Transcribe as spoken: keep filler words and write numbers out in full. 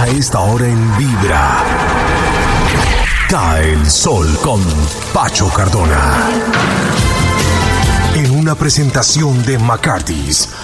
A esta hora en Vibra, Cae el Sol con Pacho Cardona. En una presentación de McCarthy's.